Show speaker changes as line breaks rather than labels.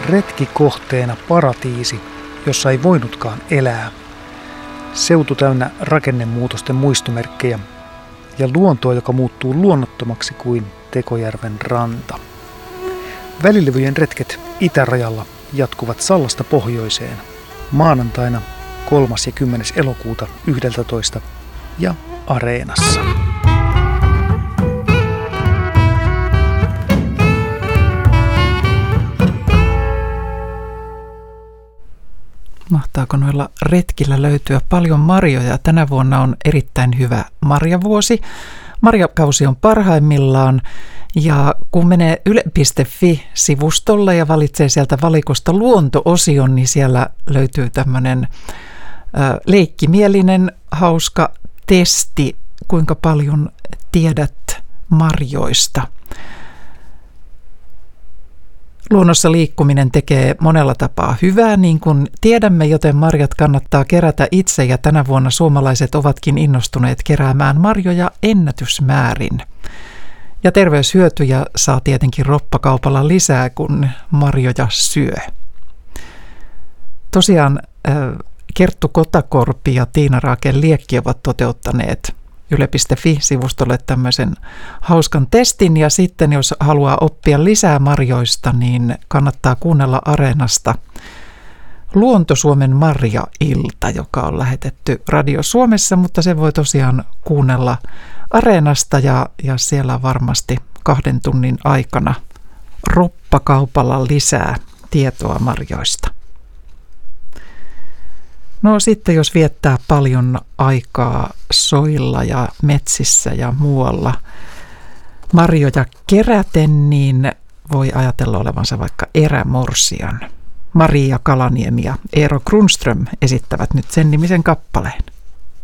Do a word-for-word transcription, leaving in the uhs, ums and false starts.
Retkikohteena paratiisi, jossa ei voinutkaan elää. Seutu täynnä rakennemuutosten muistomerkkejä ja luontoa, joka muuttuu luonnottomaksi kuin Tekojärven ranta. Välilevyjen retket itärajalla jatkuvat Sallasta pohjoiseen maanantaina kolmas ja kymmenes elokuuta yksitoista ja Areenassa.
Mahtaako noilla retkillä löytyä paljon marjoja? Tänä vuonna on erittäin hyvä marjavuosi. Marjakausi on parhaimmillaan ja kun menee yle piste fi-sivustolle ja valitsee sieltä valikosta luonto-osion, niin siellä löytyy tämmöinen ö, leikkimielinen, hauska testi, kuinka paljon tiedät marjoista. Luonnossa liikkuminen tekee monella tapaa hyvää, niin kuin tiedämme, joten marjat kannattaa kerätä itse ja tänä vuonna suomalaiset ovatkin innostuneet keräämään marjoja ennätysmäärin. Ja terveyshyötyjä saa tietenkin roppakaupalla lisää, kun marjoja syö. Tosiaan Kerttu Kotakorpi ja Tiina Raakel Liekki ovat toteuttaneet yle piste fi-sivustolle tämmöisen hauskan testin ja sitten jos haluaa oppia lisää marjoista, niin kannattaa kuunnella Areenasta Luonto-Suomen marja-ilta, joka on lähetetty Radio Suomessa, mutta se voi tosiaan kuunnella Areenasta ja, ja siellä on varmasti kahden tunnin aikana roppakaupalla lisää tietoa marjoista. No sitten jos viettää paljon aikaa soilla ja metsissä ja muualla marjoja keräten, niin voi ajatella olevansa vaikka erämorsian. Maria Kalaniemi ja Eero Grundström esittävät nyt sen nimisen kappaleen.